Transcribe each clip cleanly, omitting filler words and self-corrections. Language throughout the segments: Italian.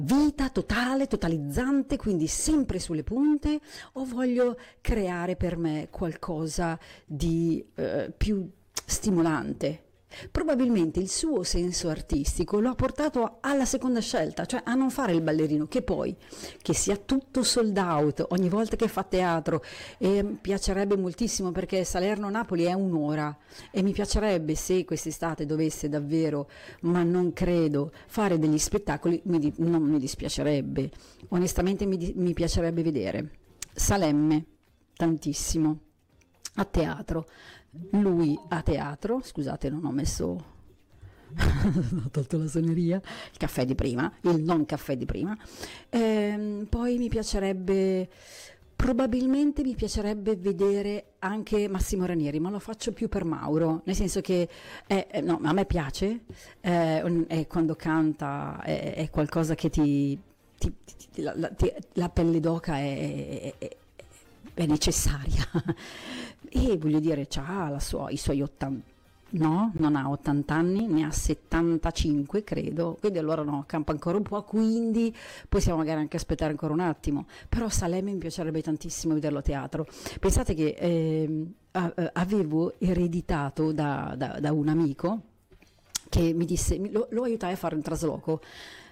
vita totale, totalizzante, quindi sempre sulle punte, o voglio creare per me qualcosa di più stimolante? Probabilmente il suo senso artistico lo ha portato alla seconda scelta, cioè a non fare il ballerino, che poi che sia tutto sold out ogni volta che fa teatro, e mi piacerebbe moltissimo perché Salerno-Napoli è un'ora e mi piacerebbe, se quest'estate dovesse davvero, ma non credo, fare degli spettacoli, non mi dispiacerebbe, onestamente mi piacerebbe vedere Salemme tantissimo a teatro. Lui a teatro, scusate, non ho messo, ho tolto la suoneria, il caffè di prima, il non caffè di prima. Poi probabilmente mi piacerebbe vedere anche Massimo Ranieri, ma lo faccio più per Mauro, nel senso che no, a me piace, quando canta è qualcosa che la pelle d'oca è necessaria. E voglio dire, i suoi 80, no, non ha 80 anni, ne ha 75 credo, quindi allora no, campa ancora un po', quindi possiamo magari anche aspettare ancora un attimo, però Salemme mi piacerebbe tantissimo vederlo a teatro. Pensate che avevo ereditato da un amico che mi disse, lo aiutai a fare un trasloco,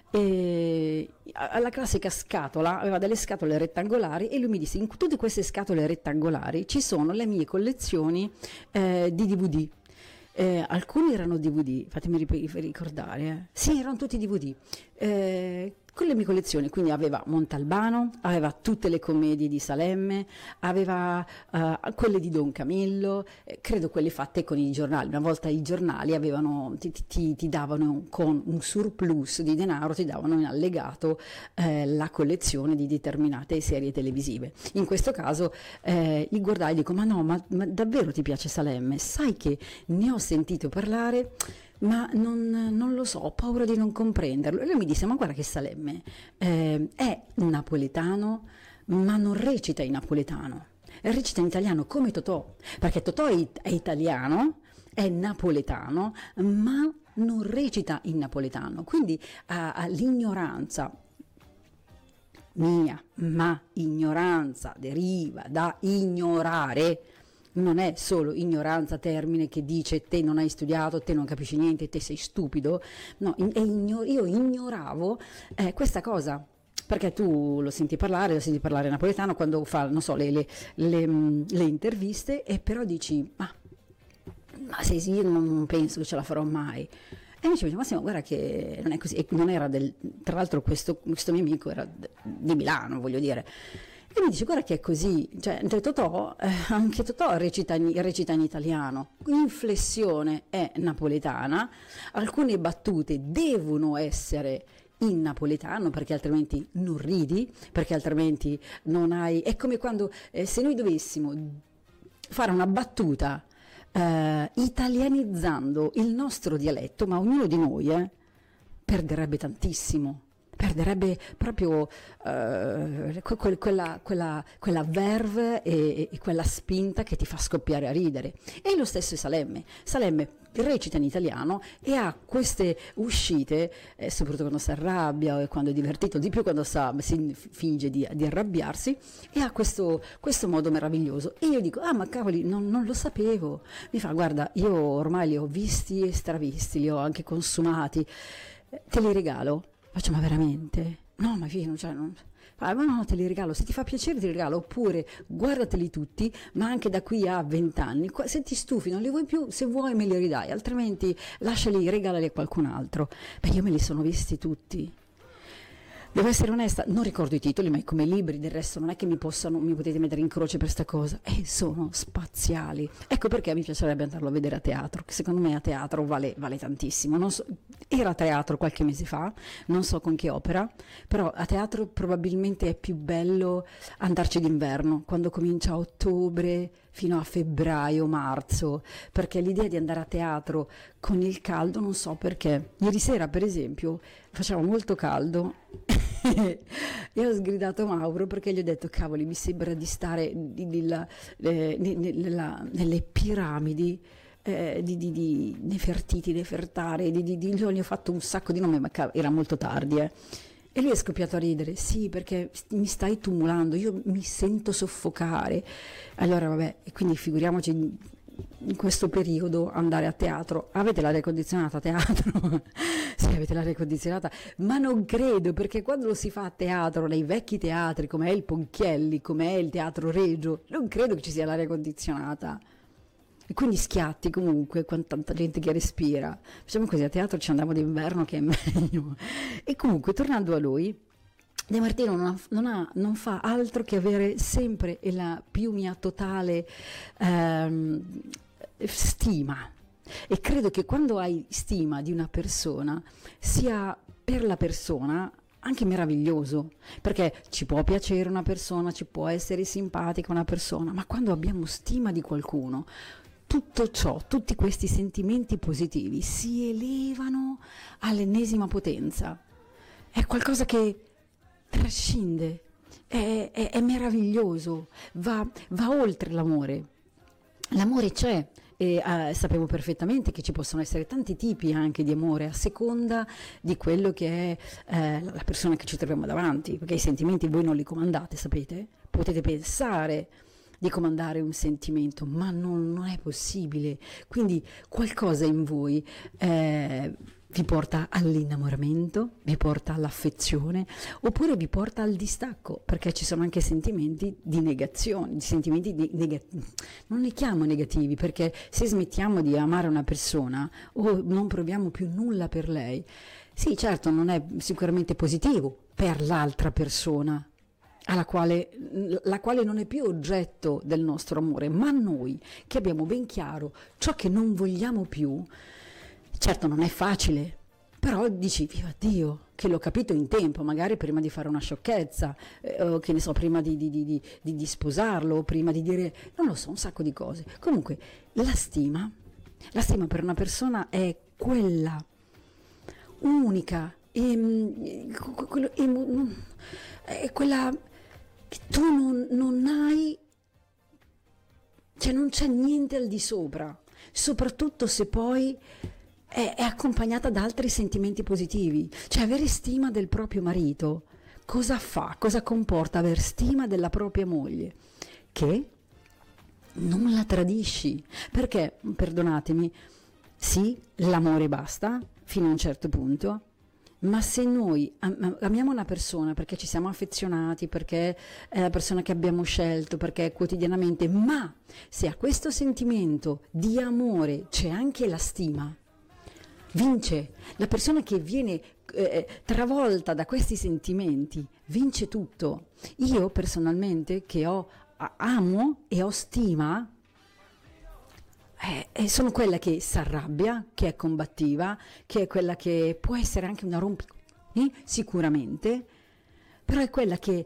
alla classica scatola, aveva delle scatole rettangolari, e lui mi disse: in tutte queste scatole rettangolari ci sono le mie collezioni di DVD. Alcuni erano DVD, fatemi ricordare, sì, erano tutti DVD, con le mie collezioni, quindi aveva Montalbano, aveva tutte le commedie di Salemme, aveva quelle di Don Camillo, credo quelle fatte con i giornali. Una volta i giornali ti davano, con un surplus di denaro, ti davano in allegato la collezione di determinate serie televisive. In questo caso gli guardai e dico: ma no, ma davvero ti piace Salemme? Sai che ne ho sentito parlare, ma non lo so, ho paura di non comprenderlo. E lui mi disse: ma guarda che Salemme è napoletano, ma non recita in napoletano, recita in italiano come Totò, perché Totò è italiano, è napoletano, ma non recita in napoletano, quindi ha l'ignoranza mia, ma ignoranza deriva da ignorare. Non è solo ignoranza, termine che dice te non hai studiato, te non capisci niente, te sei stupido. No, io ignoravo questa cosa, perché tu lo senti parlare napoletano quando fa, non so, le interviste, e però dici, ma se sì, io non penso che ce la farò mai. E invece mi dice: Massimo, guarda che non è così. E non era tra l'altro questo mio amico era di Milano, voglio dire. E mi dice: guarda che è così, cioè Totò, anche Totò recita in italiano, l'inflessione è napoletana, alcune battute devono essere in napoletano perché altrimenti non ridi, perché altrimenti non hai... È come quando se noi dovessimo fare una battuta italianizzando il nostro dialetto, ma ognuno di noi perderebbe tantissimo. Perderebbe proprio quella verve e quella spinta che ti fa scoppiare a ridere. E lo stesso è Salemme. Salemme recita in italiano e ha queste uscite, soprattutto quando si arrabbia o quando è divertito, di più quando si finge di arrabbiarsi, e ha questo modo meraviglioso. E io dico: ah, ma cavoli, non lo sapevo. Mi fa: guarda, io ormai li ho visti e stravisti, li ho anche consumati, te li regalo. Faccio: ma veramente? No, ma fino, cioè, ma no, te li regalo, se ti fa piacere te li regalo, oppure guardateli tutti, ma anche da qui a 20 anni, se ti stufi, non li vuoi più, se vuoi me li ridai, altrimenti lasciali, regalali a qualcun altro. Beh, io me li sono visti tutti. Devo essere onesta, non ricordo i titoli, ma come libri, del resto non è che mi potete mettere in croce per sta cosa, sono spaziali. Ecco perché mi piacerebbe andarlo a vedere a teatro, che secondo me a teatro vale tantissimo. Non so, era a teatro qualche mese fa, non so con che opera, però a teatro probabilmente è più bello andarci d'inverno, quando comincia a ottobre fino a febbraio, marzo, perché l'idea di andare a teatro con il caldo, non so perché. Ieri sera, per esempio, faceva molto caldo e ho sgridato Mauro perché gli ho detto: cavoli, mi sembra di stare nelle piramidi di Nefertiti, Nefertare, gli ho fatto un sacco di nomi, ma era molto tardi, E lui è scoppiato a ridere, sì, perché mi stai tumulando, io mi sento soffocare. Allora, vabbè, e quindi figuriamoci in questo periodo andare a teatro. Avete l'aria condizionata a teatro? Sì, avete l'aria condizionata, ma non credo, perché quando lo si fa a teatro, nei vecchi teatri, come è il Ponchielli, come è il Teatro Regio, non credo che ci sia l'aria condizionata. E quindi schiatti comunque, con tanta gente che respira. Facciamo così, a teatro ci andiamo d'inverno che è meglio. E comunque, tornando a lui, De Martino non fa altro che avere sempre la più mia totale stima. E credo che quando hai stima di una persona, sia per la persona anche meraviglioso, perché ci può piacere una persona, ci può essere simpatica una persona, ma quando abbiamo stima di qualcuno, tutto ciò, tutti questi sentimenti positivi si elevano all'ennesima potenza. È qualcosa che trascende, è meraviglioso, va oltre l'amore. L'amore c'è e sapevo perfettamente che ci possono essere tanti tipi anche di amore a seconda di quello che è la persona che ci troviamo davanti, perché i sentimenti voi non li comandate, sapete? Potete pensare di comandare un sentimento, ma non è possibile. Quindi qualcosa in voi vi porta all'innamoramento, vi porta all'affezione, oppure vi porta al distacco, perché ci sono anche sentimenti di negazione, sentimenti non li chiamo negativi, perché se smettiamo di amare una persona o non proviamo più nulla per lei, sì, certo, non è sicuramente positivo per l'altra persona, la quale non è più oggetto del nostro amore, ma noi che abbiamo ben chiaro ciò che non vogliamo più. Certo non è facile, però dici, viva Dio, che l'ho capito in tempo, magari prima di fare una sciocchezza, o che ne so, prima di sposarlo, o prima di dire, non lo so, un sacco di cose. Comunque, la stima per una persona è quella unica, è quella che tu non hai, cioè non c'è niente al di sopra, soprattutto se poi è accompagnata da altri sentimenti positivi. Cioè avere stima del proprio marito, cosa fa? Cosa comporta aver stima della propria moglie? Che non la tradisci, perché, perdonatemi, sì, l'amore basta fino a un certo punto, ma se noi amiamo una persona perché ci siamo affezionati, perché è la persona che abbiamo scelto, perché quotidianamente, ma se a questo sentimento di amore c'è anche la stima, vince. La persona che viene travolta da questi sentimenti vince tutto. Io personalmente che amo e ho stima, sono quella che si arrabbia, che è combattiva, che è quella che può essere anche una sicuramente, però è quella che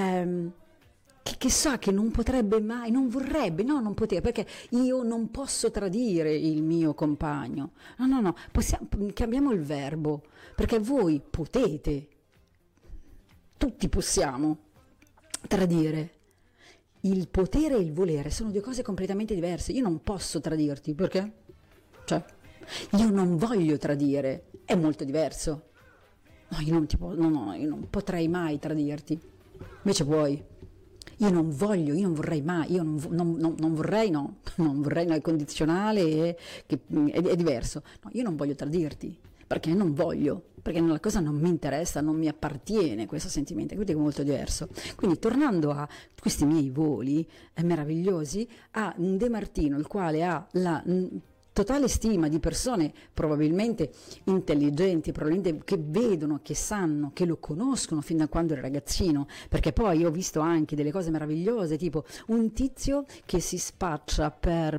sa che non potrebbe mai, non vorrebbe, no, non poteva, perché io non posso tradire il mio compagno. No, cambiamo il verbo, perché voi potete, tutti possiamo tradire. Il potere e il volere sono due cose completamente diverse. Io non posso tradirti, perché? Cioè, io non voglio tradire, è molto diverso. No, io non potrei mai tradirti. Invece puoi. Io non vorrei mai, non vorrei, no, è condizionale, è diverso. No, io non voglio tradirti, perché non voglio, perché la cosa non mi interessa, non mi appartiene questo sentimento, quindi è molto diverso. Quindi tornando a questi miei voli meravigliosi, a De Martino, il quale ha la totale stima di persone probabilmente intelligenti, probabilmente che vedono, che sanno, che lo conoscono fin da quando era ragazzino, perché poi io ho visto anche delle cose meravigliose, tipo un tizio che si spaccia per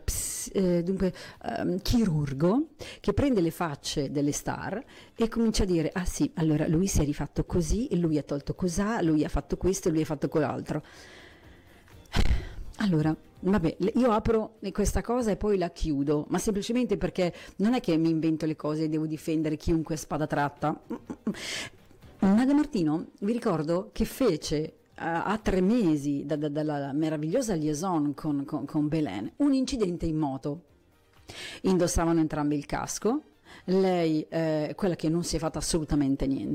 chirurgo, che prende le facce delle star e comincia a dire, ah sì, allora lui si è rifatto così, e lui ha tolto cos'ha, lui ha fatto questo e lui ha fatto quell'altro. Allora, vabbè, io apro questa cosa e poi la chiudo, ma semplicemente perché non è che mi invento le cose e devo difendere chiunque a spada tratta. Ma De Martino, vi ricordo che fece a 3 mesi dalla meravigliosa liaison con Belen un incidente in moto. Indossavano entrambi il casco, lei quella che non si è fatta assolutamente niente,